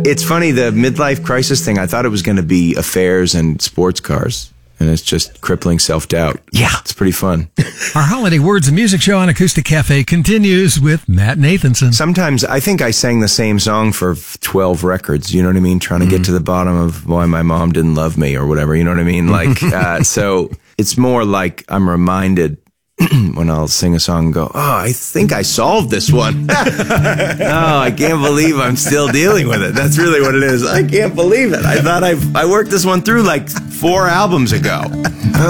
It's funny, the midlife crisis thing, I thought it was going to be affairs and sports cars. And it's just crippling self-doubt. Yeah. It's pretty fun. Our holiday words and music show on Acoustic Cafe continues with Matt Nathanson. Sometimes I think I sang the same song for 12 records. You know what I mean? Trying to get to the bottom of why my mom didn't love me or whatever. You know what I mean? Like, so it's more like I'm reminded when I'll sing a song and go, oh, I think I solved this one. Oh, I can't believe I'm still dealing with it. That's really what it is. I can't believe it. I thought I worked this one through like 4 albums ago.